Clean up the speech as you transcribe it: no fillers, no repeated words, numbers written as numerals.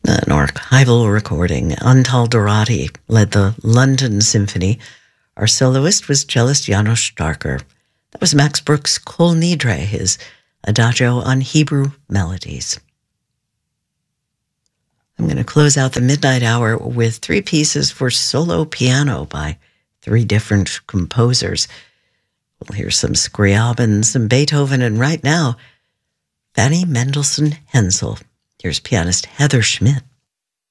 An archival recording. Antal Dorati led the London Symphony. Our soloist was cellist Janos Starker. That was Max Bruch's Kol Nidre, his adagio on Hebrew melodies. I'm going to close out the midnight hour with 3 pieces for solo piano by 3 different composers. We'll hear some Scriabin, some Beethoven, and right now, Fanny Mendelssohn Hensel. Here's pianist Heather Schmidt.